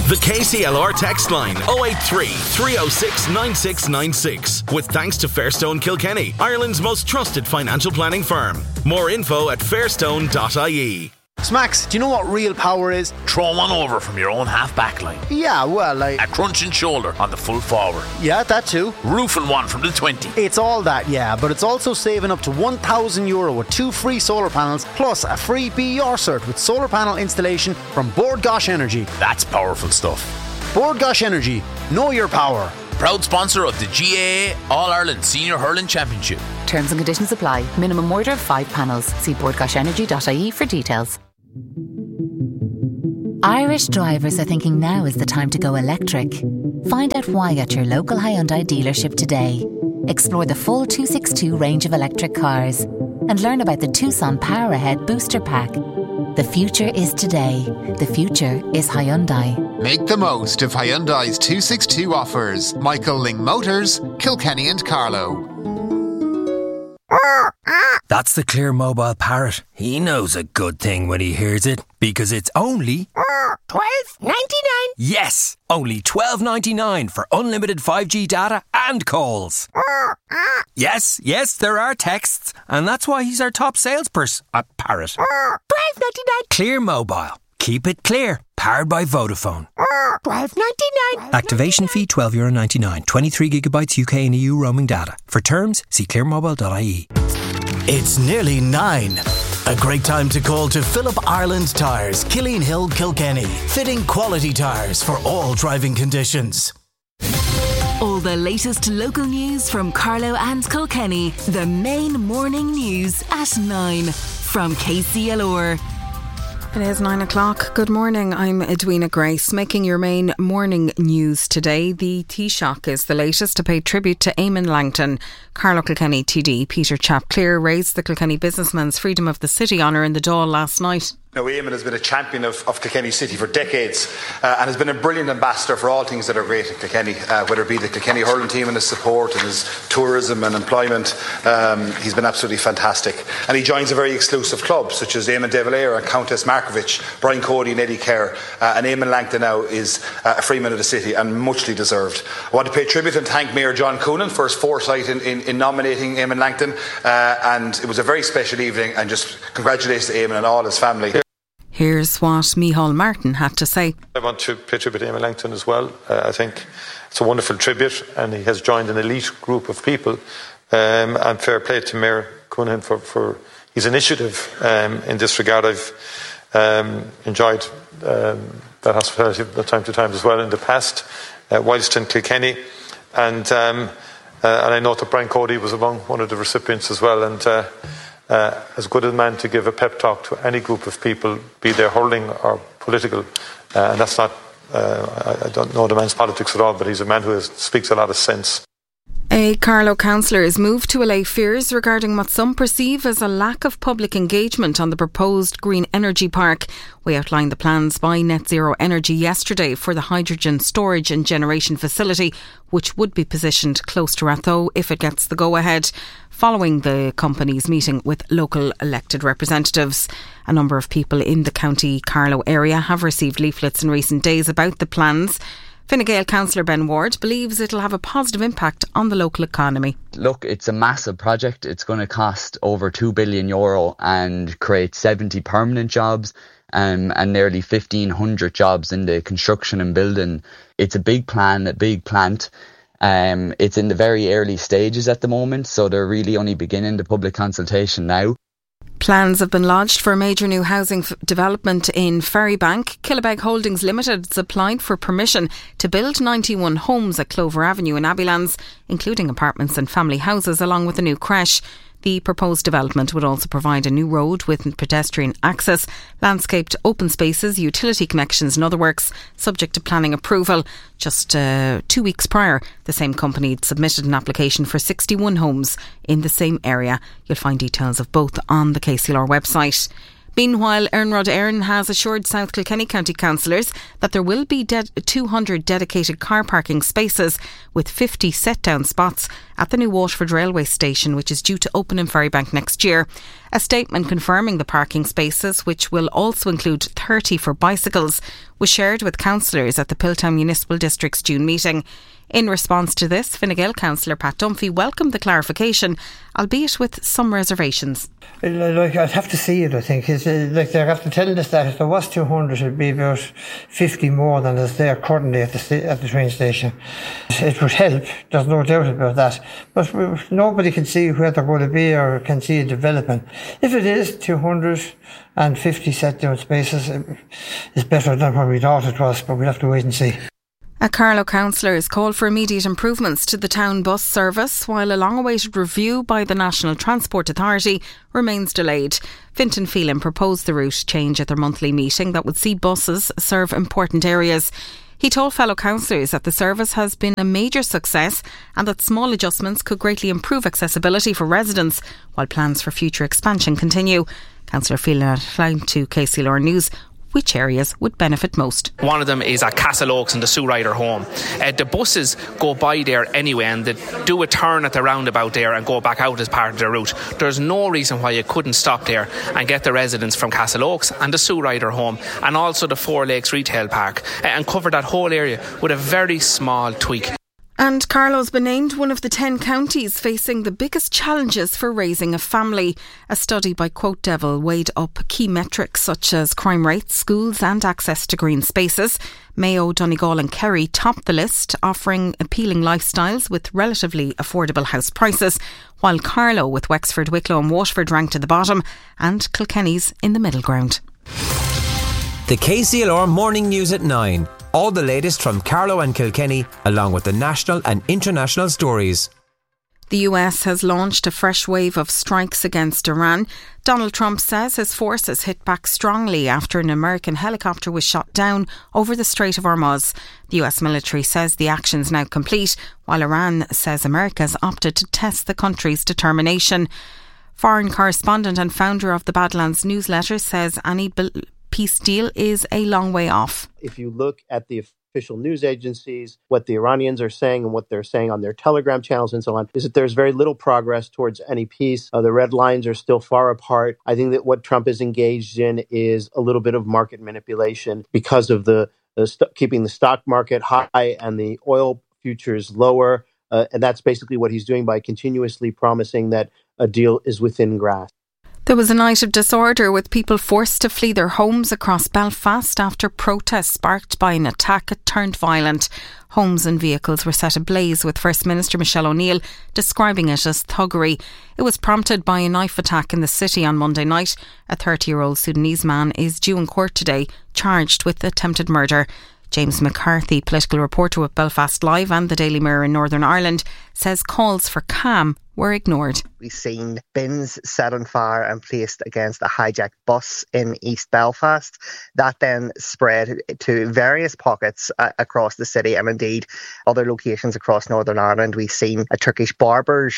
The KCLR text line 083 306 9696. With thanks to Fairstone Kilkenny, Ireland's most trusted financial planning firm. More info at fairstone.ie. Smacks, do you know what real power is? Throw one over from your own half-back line. Yeah, well, like... A crunching shoulder on the full forward. Yeah, that too. Roofing one from the 20. It's all that, yeah, but it's also saving up to €1,000 with 2 free solar panels, plus a free BER cert with solar panel installation from Bord Gáis Energy. That's powerful stuff. Bord Gáis Energy, know your power. Proud sponsor of the GAA All-Ireland Senior Hurling Championship. Terms and conditions apply. Minimum order of 5 panels. See bordgashenergy.ie for details. Irish drivers are thinking now is the time to go electric. Find out why at your local Hyundai dealership today. Explore the full 262 range of electric cars and learn about the Tucson Power Ahead Booster Pack. The future is today. The future is Hyundai. Make the most of Hyundai's 262 offers. Michael Ling Motors, Kilkenny and Carlow. That's the Clear Mobile Parrot. He knows a good thing when he hears it, because it's only $12.99. Yes, only $12.99 for unlimited 5G data and calls. Yes, there are texts, and that's why he's our top salesperson at Parrot. $12.99. Clear Mobile. Keep it clear. Powered by Vodafone. $12.99. Activation fee €12.99. 23 gigabytes UK and EU roaming data. For terms, see clearmobile.ie. It's nearly 9. A great time to call to Philip Ireland Tyres, Killeen Hill, Kilkenny. Fitting quality tyres for all driving conditions. All the latest local news from Carlow and Kilkenny. The main morning news at 9 from KCLR. It is 9 o'clock. Good morning, I'm Edwina Grace. Making your main morning news today, the Taoiseach is the latest to pay tribute to Eamon Langton. Carlow Kilkenny TD Peter Chapclear raised the Kilkenny businessman's Freedom of the City honour in the Dáil last night. Now, Eamon has been a champion of Kilkenny City for decades and has been a brilliant ambassador for all things that are great in Kilkenny, whether it be the Kilkenny hurling team and his support and his tourism and employment. He's been absolutely fantastic. And he joins a very exclusive club, such as Eamon De Valera and Countess Markovic, Brian Cody and Eddie Kerr. And Eamon Langton now is a freeman of the city and muchly deserved. I want to pay tribute and thank Mayor John Coonan for his foresight in nominating Eamon Langton. And it was a very special evening, and just congratulations to Eamon and all his family. Here's what Micheál Martin had to say. I want to pay tribute to Eamon Langton as well. I think it's a wonderful tribute, and he has joined an elite group of people. And fair play to Mayor Coonan for his initiative in this regard. I've enjoyed that hospitality from time to time as well in the past, whilst in Kilkenny. And I know that Brian Cody was among one of the recipients as well. And as good a man to give a pep talk to any group of people, be they hurling or political. And that's not, I don't know the man's politics at all, but he's a man who speaks a lot of sense. A Carlow councillor is moved to allay fears regarding what some perceive as a lack of public engagement on the proposed green energy park. We outlined the plans by Net Zero Energy yesterday for the hydrogen storage and generation facility, which would be positioned close to Ratho if it gets the go-ahead. Following the company's meeting with local elected representatives, a number of people in the County Carlow area have received leaflets in recent days about the plans. Fine Gael councillor Ben Ward believes it'll have a positive impact on the local economy. Look, it's a massive project. It's going to cost over €2 billion and create 70 permanent jobs and nearly 1,500 jobs in the construction and building. It's a big plan, a big plant. It's in the very early stages at the moment, so they're really only beginning the public consultation now. Plans have been lodged for a major new housing development in Ferrybank. Killabeg Holdings Limited has applied for permission to build 91 homes at Clover Avenue in Abbeylands, including apartments and family houses, along with a new creche. The proposed development would also provide a new road with pedestrian access, landscaped open spaces, utility connections and other works, subject to planning approval. Just 2 weeks prior, the same company had submitted an application for 61 homes in the same area. You'll find details of both on the KCLR website. Meanwhile, Ernrod Éireann has assured South Kilkenny County councillors that there will be 200 dedicated car parking spaces with 50 set-down spots at the new Waterford railway station, which is due to open in Ferrybank next year. A statement confirming the parking spaces, which will also include 30 for bicycles, was shared with councillors at the Piltown Municipal District's June meeting. In response to this, Fine Gael councillor Pat Dunphy welcomed the clarification, albeit with some reservations. I'd have to see it, I think. They have to tell us that if there was 200, it'd be about 50 more than is there currently at the train station. It would help, there's no doubt about that. But nobody can see where they're going to be or can see a development. If it is 250 set-down spaces, it's better than what we thought it was, but we'll have to wait and see. A Carlow councillor has called for immediate improvements to the town bus service, while a long-awaited review by the National Transport Authority remains delayed. Fintan Phelan proposed the route change at their monthly meeting that would see buses serve important areas. He told fellow councillors that the service has been a major success and that small adjustments could greatly improve accessibility for residents, while plans for future expansion continue. Councillor Phelan outlined to KCLR News which areas would benefit most. One of them is at Castle Oaks and the Sue Ryder home. The buses go by there anyway and they do a turn at the roundabout there and go back out as part of their route. There's no reason why you couldn't stop there and get the residents from Castle Oaks and the Sue Ryder home and also the Four Lakes Retail Park and cover that whole area with a very small tweak. And Carlow's been named one of the 10 counties facing the biggest challenges for raising a family. A study by Quote Devil weighed up key metrics such as crime rates, schools and access to green spaces. Mayo, Donegal and Kerry topped the list, offering appealing lifestyles with relatively affordable house prices, while Carlow with Wexford, Wicklow and Waterford ranked at the bottom and Kilkenny's in the middle ground. The KCLR Morning News at 9. All the latest from Carlow and Kilkenny, along with the national and international stories. The US has launched a fresh wave of strikes against Iran. Donald Trump says his forces hit back strongly after an American helicopter was shot down over the Strait of Hormuz. The US military says the action's now complete, while Iran says America's opted to test the country's determination. Foreign correspondent and founder of the Badlands newsletter says any peace deal is a long way off. If you look at the official news agencies, what the Iranians are saying and what they're saying on their Telegram channels and so on, is that there's very little progress towards any peace. The red lines are still far apart. I think that what Trump is engaged in is a little bit of market manipulation because of the keeping the stock market high and the oil futures lower. And that's basically what he's doing by continuously promising that a deal is within grasp. There was a night of disorder with people forced to flee their homes across Belfast after protests sparked by an attack turned violent. Homes and vehicles were set ablaze, with First Minister Michelle O'Neill describing it as thuggery. It was prompted by a knife attack in the city on Monday night. A 30-year-old Sudanese man is due in court today, charged with attempted murder. James McCarthy, political reporter with Belfast Live and the Daily Mirror in Northern Ireland, says calls for calm were ignored. We've seen bins set on fire and placed against a hijacked bus in East Belfast. That then spread to various pockets across the city and indeed other locations across Northern Ireland. We've seen a Turkish barber's